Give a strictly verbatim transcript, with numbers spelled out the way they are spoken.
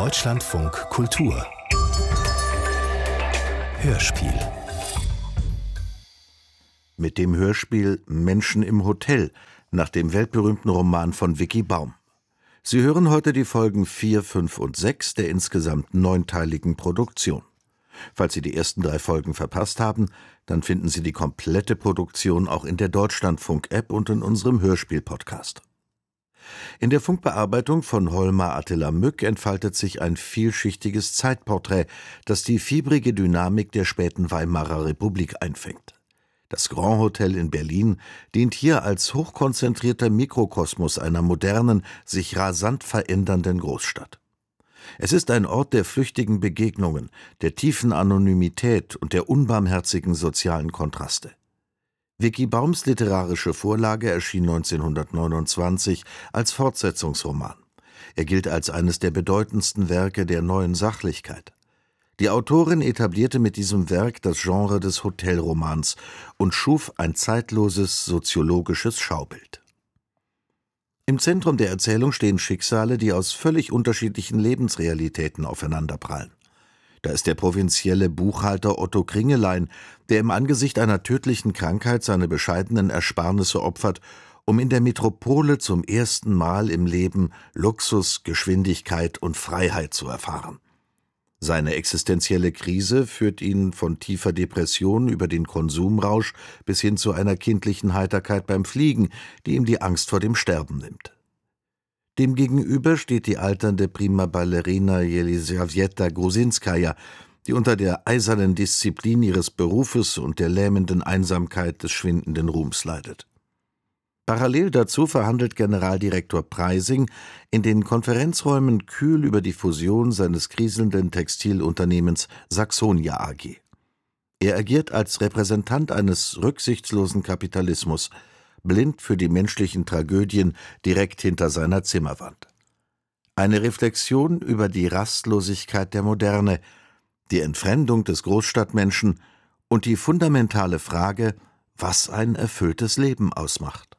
Deutschlandfunk Kultur Hörspiel. Mit dem Hörspiel Menschen im Hotel nach dem weltberühmten Roman von Vicki Baum. Sie hören heute die Folgen vier, fünf und sechs der insgesamt neunteiligen Produktion. Falls Sie die ersten drei Folgen verpasst haben, dann finden Sie die komplette Produktion auch in der Deutschlandfunk-App und in unserem Hörspiel-Podcast. In der Funkbearbeitung von Holmar Attila Mück entfaltet sich ein vielschichtiges Zeitporträt, das die fiebrige Dynamik der späten Weimarer Republik einfängt. Das Grand Hotel in Berlin dient hier als hochkonzentrierter Mikrokosmos einer modernen, sich rasant verändernden Großstadt. Es ist ein Ort der flüchtigen Begegnungen, der tiefen Anonymität und der unbarmherzigen sozialen Kontraste. Vicki Baums literarische Vorlage erschien neunzehnhundertneunundzwanzig als Fortsetzungsroman. Er gilt als eines der bedeutendsten Werke der Neuen Sachlichkeit. Die Autorin etablierte mit diesem Werk das Genre des Hotelromans und schuf ein zeitloses soziologisches Schaubild. Im Zentrum der Erzählung stehen Schicksale, die aus völlig unterschiedlichen Lebensrealitäten aufeinanderprallen. Da ist der provinzielle Buchhalter Otto Kringelein, der im Angesicht einer tödlichen Krankheit seine bescheidenen Ersparnisse opfert, um in der Metropole zum ersten Mal im Leben Luxus, Geschwindigkeit und Freiheit zu erfahren. Seine existenzielle Krise führt ihn von tiefer Depression über den Konsumrausch bis hin zu einer kindlichen Heiterkeit beim Fliegen, die ihm die Angst vor dem Sterben nimmt. Demgegenüber steht die alternde Prima Ballerina Jelisaweta Grusinskaja, die unter der eisernen Disziplin ihres Berufes und der lähmenden Einsamkeit des schwindenden Ruhms leidet. Parallel dazu verhandelt Generaldirektor Preising in den Konferenzräumen kühl über die Fusion seines kriselnden Textilunternehmens Saxonia A G. Er agiert als Repräsentant eines rücksichtslosen Kapitalismus, blind für die menschlichen Tragödien direkt hinter seiner Zimmerwand. Eine Reflexion über die Rastlosigkeit der Moderne, die Entfremdung des Großstadtmenschen und die fundamentale Frage, was ein erfülltes Leben ausmacht.